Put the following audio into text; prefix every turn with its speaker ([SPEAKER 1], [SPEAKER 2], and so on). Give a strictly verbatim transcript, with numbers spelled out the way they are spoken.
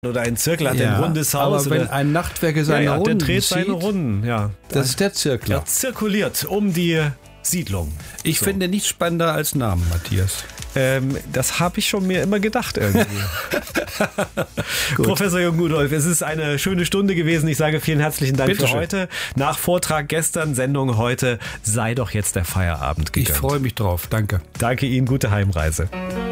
[SPEAKER 1] oder ein Zirkel hat
[SPEAKER 2] Ja,
[SPEAKER 1] ein rundes Haus.
[SPEAKER 2] aber wenn
[SPEAKER 1] oder,
[SPEAKER 2] ein Nachtwerke seine
[SPEAKER 1] ja, ja,
[SPEAKER 2] Runden
[SPEAKER 1] der dreht
[SPEAKER 2] zieht,
[SPEAKER 1] seine Runden, ja.
[SPEAKER 2] das ist der Zirkler.
[SPEAKER 1] Er zirkuliert um die Siedlung.
[SPEAKER 2] Ich
[SPEAKER 1] So.
[SPEAKER 2] finde nichts spannender als Namen, Matthias.
[SPEAKER 1] Ähm, das habe ich schon mir immer gedacht irgendwie. Professor Jung-Gudolf, es ist eine schöne Stunde gewesen. Ich sage vielen herzlichen Dank
[SPEAKER 2] Bitte
[SPEAKER 1] für
[SPEAKER 2] schön.
[SPEAKER 1] heute. Nach Vortrag gestern, Sendung heute, sei doch jetzt der Feierabend gegönnt.
[SPEAKER 2] Ich freue mich drauf. Danke.
[SPEAKER 1] Danke Ihnen, gute Heimreise.